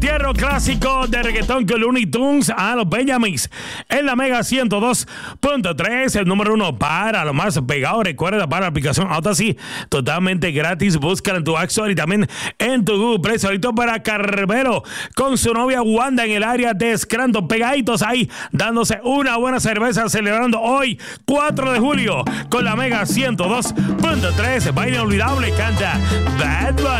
Tierra clásico de reggaetón con Looney Tunes a los Benjamins. En la Mega 102.3, el número 1 para lo más pegado. Recuerda, para la aplicación Audacy, totalmente gratis. Búscala en tu App Store y también en tu Google Play. Solito para Carmelo con su novia Wanda en el área de Scranton. Pegaditos ahí, dándose una buena cerveza, celebrando hoy, 4 de julio, con la Mega 102.3. Baile inolvidable, canta Bad Bunny.